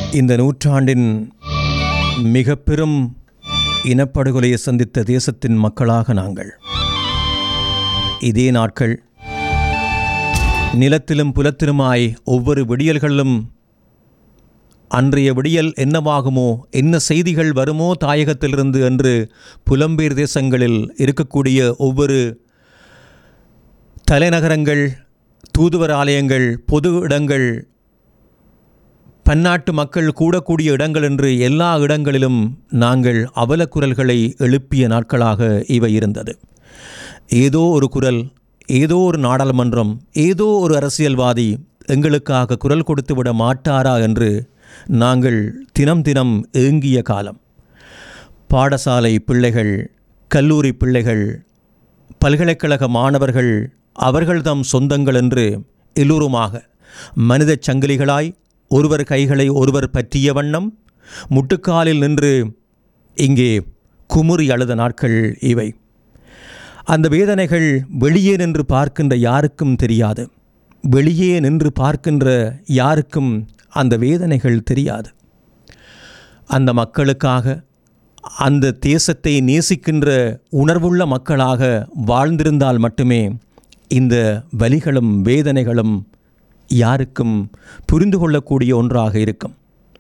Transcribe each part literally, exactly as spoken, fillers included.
இந்த நூற்றாண்டின் மிக பெரும் இனப்படுகொலையை சந்தித்த தேசத்தின் மக்களாக நாங்கள் இதே நாட்கள் நிலத்திலும் புலத்திலுமாய் ஒவ்வொரு விடியல்களிலும் அன்றைய விடியல் என்னவாகுமோ, என்ன செய்திகள் வருமோ தாயகத்திலிருந்து என்று புலம்பெயர் தேசங்களில் இருக்கக்கூடிய ஒவ்வொரு தலைநகரங்கள், தூதுவர் ஆலயங்கள், பொது இடங்கள், பன்னாட்டு மக்கள் கூடக்கூடிய இடங்கள் என்று எல்லா இடங்களிலும் நாங்கள் அவலக்குரல்களை எழுப்பிய நாட்களாக இவை இருந்தது. ஏதோ ஒரு குரல், ஏதோ ஒரு நாடாளுமன்றம், ஏதோ ஒரு அரசியல்வாதி எங்களுக்காக குரல் கொடுத்து விட மாட்டாரா என்று நாங்கள் தினம் தினம் ஏங்கிய காலம். பாடசாலை பிள்ளைகள், கல்லூரி பிள்ளைகள், பல்கலைக்கழக மாணவர்கள், அவர்கள் தம் சொந்தங்கள் என்று எல்லோருமாக மனித சங்கிலிகளாய் ஒருவர் கைகளை ஒருவர் பற்றிய வண்ணம் முட்டுக்காலில் நின்று இங்கே குமுறி அழுத நாட்கள் இவை. அந்த வேதனைகள் வெளியே நின்று பார்க்கின்ற யாருக்கும் தெரியாது. வெளியே நின்று பார்க்கின்ற யாருக்கும் அந்த வேதனைகள் தெரியாது. அந்த மக்களுக்காக, அந்த தேசத்தை நேசிக்கின்ற உணர்வுள்ள மக்களாக வாழ்ந்திருந்தால் மட்டுமே இந்த வலிகளும் வேதனைகளும் யாருக்கும் புரிந்து கொள்ளக்கூடிய ஒன்றாக இருக்கும்.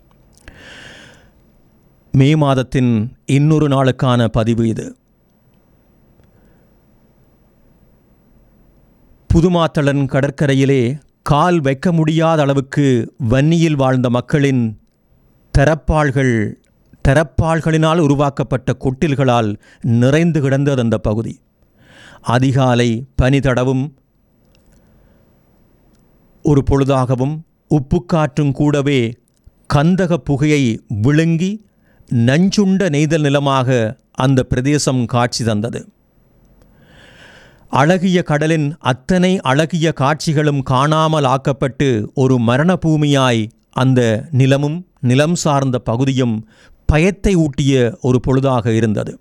மே மாதத்தின் இன்னொரு நாளுக்கான பதிவு இது. புதுமாத்தளன் கடற்கரையிலே கால் வைக்க முடியாத அளவுக்கு வன்னியில் வாழ்ந்த மக்களின் தரப்பாள்கள் தரப்பாள்களினால் உருவாக்கப்பட்ட கொட்டில்களால் நிறைந்து கிடந்தது அந்த பகுதி. அதிகாலை பனி தடவும் ஒரு பொழுதாகவும் உப்புக்காற்றும் கூடவே கந்தக புகையை விழுங்கி நஞ்சுண்ட நெய்தல் நிலமாக அந்த பிரதேசம் காட்சி தந்தது. அழகிய கடலின் அத்தனை அழகிய காட்சிகளும் காணாமல் ஆக்கப்பட்டு ஒரு மரண பூமியாய் அந்த நிலமும் நிலம் சார்ந்த பகுதியும் பயத்தை ஊட்டிய ஒரு பொழுதாக இருந்தது.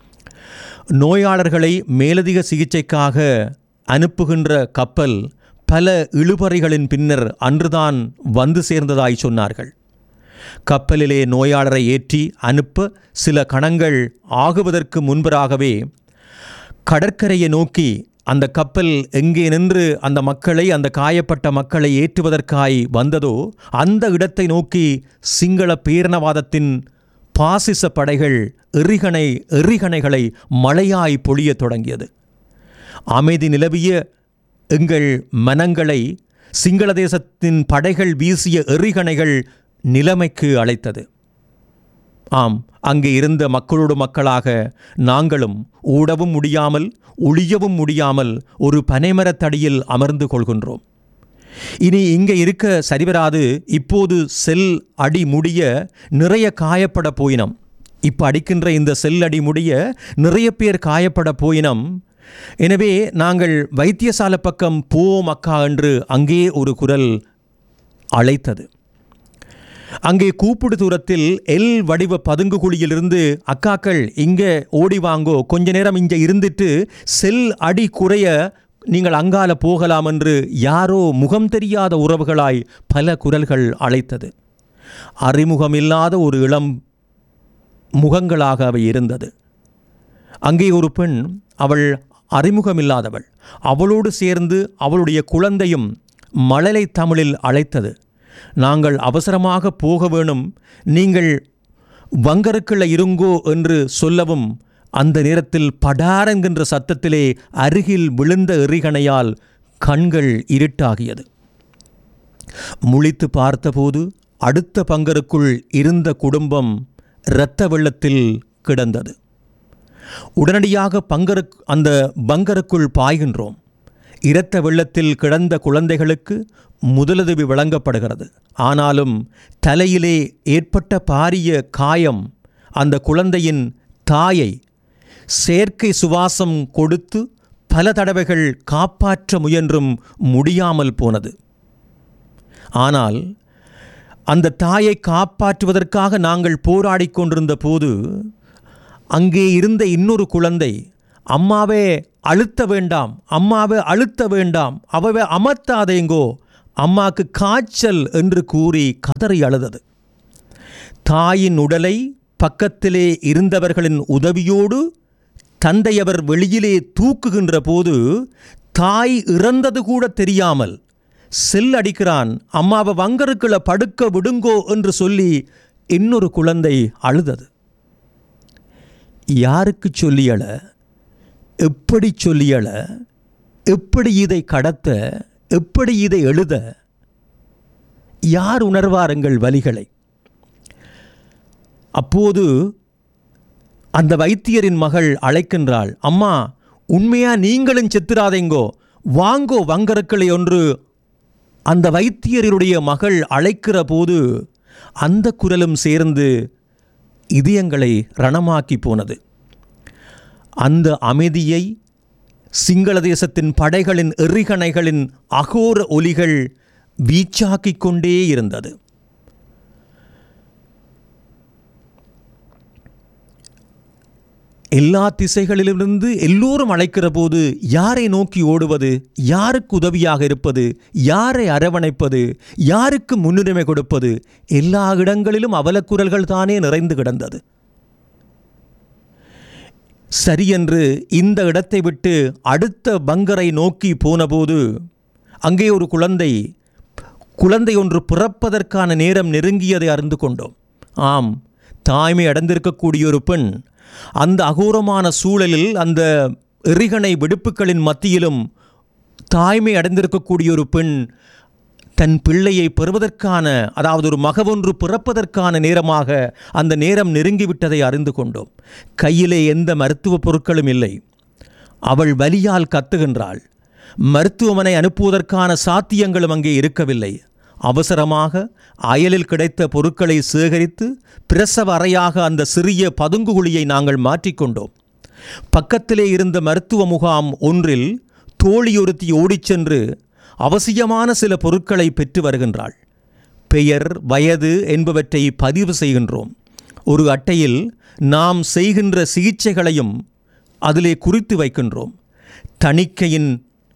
நோயாளர்களை மேலதிக சிகிச்சைக்காக அனுப்புகின்ற கப்பல் பல இழுபறிகளின் பின்னர் அன்றுதான் வந்து சேர்ந்ததாய் சொன்னார்கள். கப்பலிலே நோயாளரை ஏற்றி அனுப்ப சில கணங்கள் ஆகுவதற்கு முன்பராகவே கடற்கரையை நோக்கி அந்த கப்பல் எங்கே நின்று அந்த மக்களை, அந்த காயப்பட்ட மக்களை ஏற்றுவதற்காய் வந்ததோ அந்த இடத்தை நோக்கி சிங்கள பேரினவாதத்தின் பாசிச படைகள் எறிகணை எறிகணைகளை மழையாய் பொழிய தொடங்கியது. அமைதி நிலவிய எங்கள் மனங்களை சிங்கள தேசத்தின் படைகள் வீசிய எறிகணைகள் நிலைமைக்கு அழைத்தது. ஆம், அங்கே இருந்த மக்களோடு மக்களாக நாங்களும் ஊடவும் முடியாமல் ஒளியவும் முடியாமல் ஒரு பனைமரத்தடியில் அமர்ந்து கொள்கின்றோம். இனி இங்கே இருக்க சரிவராது, இப்போது செல் அடி முடிய நிறைய காயப்பட போயினம். இப்போ அடிக்கின்ற இந்த செல் அடி முடிய நிறைய பேர் காயப்பட போயினம். எனவே நாங்கள் வைத்தியசாலை பக்கம் போவோம் அக்கா என்று அங்கே ஒரு குரல் அழைத்தது. அங்கே கூப்பிடு தூரத்தில் எல் வடிவ பதுங்கு குழியிலிருந்து அக்காக்கள் இங்கே ஓடி வாங்கோ, கொஞ்ச நேரம் இங்கே இருந்துட்டு செல் அடி குறைய நீங்கள் அங்கால போகலாம் என்று யாரோ முகம் தெரியாத உறவுகளாய் பல குரல்கள் அழைத்தது. அறிமுகமில்லாத ஒரு இளம் முகங்களாக அவை இருந்தது. அங்கே ஒரு பெண், அவள் அறிமுகமில்லாதவள், அவளோடு சேர்ந்து அவளுடைய குழந்தையும் மழலை தமிழில் அழைத்தது. நாங்கள் அவசரமாக போக வேணும், நீங்கள் வங்கருக்குள்ள இருங்கோ என்று சொல்லவும் அந்த நேரத்தில் படார் என்கின்ற சத்தத்திலே அருகில் விழுந்த எறிகணையால் கண்கள் இருட்டாகியது. முழித்து பார்த்தபோது அடுத்த பங்கருக்குள் இருந்த குடும்பம் இரத்த வெள்ளத்தில் கிடந்தது. உடனடியாக பங்கரு அந்த பங்கருக்குள் பாய்கின்றோம். இரத்த வெள்ளத்தில் கிடந்த குழந்தைகளுக்கு முதலுதவி வழங்கப்படுகிறது. ஆனாலும் தலையிலே ஏற்பட்ட பாரிய காயம் அந்த குழந்தையின் தாயை செயற்கை சுவாசம் கொடுத்து பல தடவைகள் காப்பாற்ற முயன்றும் முடியாமல் போனது. ஆனால் அந்த தாயை காப்பாற்றுவதற்காக நாங்கள் போராடி கொண்டிருந்த போது அங்கே இருந்த இன்னொரு குழந்தை, அம்மாவே அழுத்த வேண்டாம், அம்மாவை அழுத்த வேண்டாம், அவவே அமர்த்தாதேங்கோ, அம்மாக்கு காய்ச்சல் என்று கூறி கதறி அழுதது. தாயின் உடலை பக்கத்திலே இருந்தவர்களின் உதவியோடு தந்தையவர் வெளியிலே தூக்குகின்ற போது தாய் இறந்தது கூட தெரியாமல் செல் அடிக்கிறான். அம்மாவை வங்கருக்குள்ள படுக்க விடுங்கோ என்று சொல்லி இன்னொரு குழந்தை அழுதது. யாருக்கு சொல்லியள, எப்படி சொல்லியள, எப்படி இதை கடத்த, எப்படி இதை எழுத, யார் உணர்வாருங்கள் வலிகளை? அப்போது அந்த வைத்தியரின் மகள் அழைக்கின்றாள். அம்மா, உண்மையா நீங்களும் செத்துராதேங்கோ, வாங்கோ வங்கருக்களை ஒன்று அந்த வைத்தியருடைய மகள் அழைக்கிற போது அந்த குரலும் சேர்ந்து இதயங்களை ரணமாக்கி போனது. அந்த அமைதியை சிங்கள தேசத்தின் படைகளின் எறிகணைகளின் அகோர ஒலிகள் வீச்சாக்கிக் கொண்டே இருந்தது. எல்லா திசைகளிலிருந்து எல்லோரும் அழைக்கிற போது யாரை நோக்கி ஓடுவது, யாருக்கு உதவியாக இருப்பது, யாரை அரவணைப்பது, யாருக்கு முன்னுரிமை கொடுப்பது? எல்லா இடங்களிலும் அவலக்குரல்கள் தானே நிறைந்து கிடந்தது. சரியென்று இந்த இடத்தை விட்டு அடுத்த பங்கரை நோக்கி போனபோது அங்கே ஒரு குழந்தை குழந்தை ஒன்று பிறப்பதற்கான நேரம் நெருங்கியதை அறிந்து கொண்டோம். ஆம், தாய்மை அடைந்திருக்கக்கூடிய ஒரு பெண் அந்த அகோரமான சூழலில், அந்த எறிகணை வெடிப்புகளின் மத்தியிலும் தாய்மை அடைந்திருக்கக்கூடிய ஒரு பெண் தன் பிள்ளையை பெறுவதற்கான, அதாவது ஒரு மகவொன்று பிறப்பதற்கான நேரமாக அந்த நேரம் நெருங்கிவிட்டதை அறிந்து கொண்டோம். கையிலே எந்த மருத்துவ பொருட்களும் இல்லை. அவள் வலியால் கத்துகின்றாள். மருத்துவமனை அனுப்புவதற்கான சாத்தியங்களும் அங்கே இருக்கவில்லை. அவசரமாக அயலில் கிடைத்த பொருட்களை சேகரித்து பிரசவ அறையாக அந்த சிறிய பதுங்குகுழியை நாங்கள் மாற்றிக்கொண்டோம். பக்கத்திலே இருந்த மருத்துவ முகாம் ஒன்றில் தோழியொருத்தி ஓடிச் சென்று அவசியமான சில பொருட்களை பெற்று வருகின்றாள். பெயர், வயது என்பவற்றை பதிவு செய்கின்றோம். ஒரு அட்டையில் நாம் செய்கின்ற சிகிச்சைகளையும் அதிலே குறித்து வைக்கின்றோம். தணிக்கையின்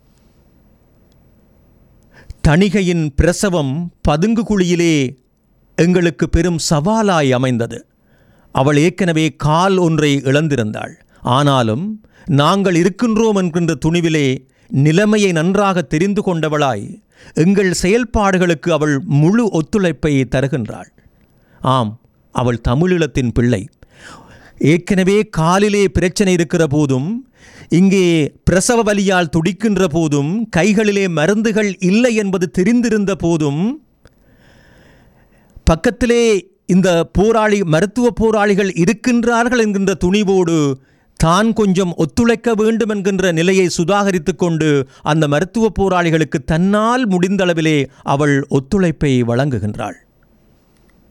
தணிகையின் பிரசவம் பதுங்கு குழியிலே எங்களுக்கு பெரும் சவாலாய் அமைந்தது. அவள் ஏற்கனவே கால் ஒன்றை இழந்திருந்தாள். ஆனாலும் நாங்கள் இருக்கின்றோம் என்கின்ற துணிவிலே நிலைமையை நன்றாக தெரிந்து கொண்டவளாய் எங்கள் செயல்பாடுகளுக்கு அவள் முழு ஒத்துழைப்பை தருகின்றாள். ஆம், அவள் தமிழீழத்தின் பிள்ளை. ஏற்கனவே காலிலே பிரச்சனை இருக்கிற போதும், இங்கே பிரசவ வலியால் துடிக்கின்ற போதும், கைகளிலே மருந்துகள் இல்லை என்பது தெரிந்திருந்த போதும், பக்கத்திலே இந்த போராளி மருத்துவ போராளிகள் இருக்கின்றார்கள் என்கின்ற துணிவோடு தான் கொஞ்சம் ஒத்துழைக்க வேண்டும் என்கின்ற நிலையை சுதாகரித்து கொண்டு அந்த மருத்துவ போராளிகளுக்கு தன்னால் முடிந்தளவிலே அவள் ஒத்துழைப்பை வழங்குகின்றாள்.